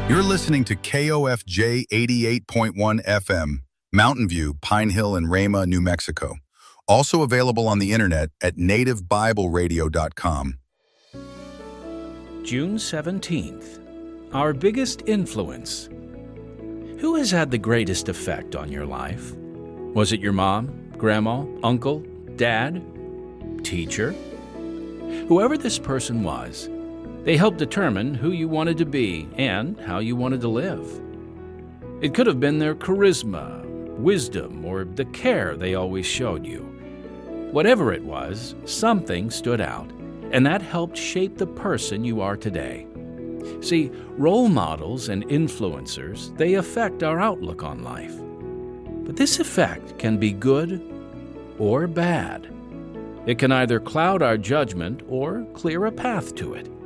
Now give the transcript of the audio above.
You're listening to KOFJ 88.1 FM, Mountain View, Pine Hill, and Rama, New Mexico. Also available on the internet at nativebibleradio.com. June 17th. Our biggest influence. Who has had the greatest effect on your life? Was it your mom, grandma, uncle, dad, teacher? Whoever this person was, they helped determine who you wanted to be and how you wanted to live. It could have been their charisma, wisdom, or the care they always showed you. Whatever it was, something stood out, and that helped shape the person you are today. See, role models and influencers, they affect our outlook on life. But this effect can be good or bad. It can either cloud our judgment or clear a path to it.